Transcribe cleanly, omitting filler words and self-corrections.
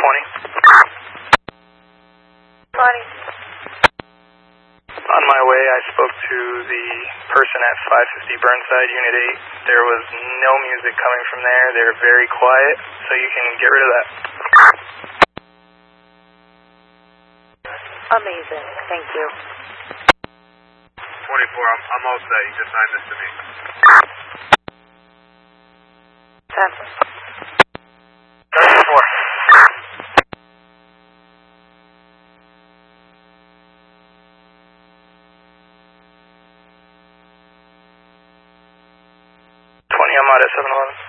20. On my way, I spoke to the person at 550 Burnside, Unit 8. There was no music coming from there. They were very quiet, so you can get rid of that. Amazing. Thank you. 24, I'm all set. You just signed this to me. 34. 20, I'm out at 7-Eleven.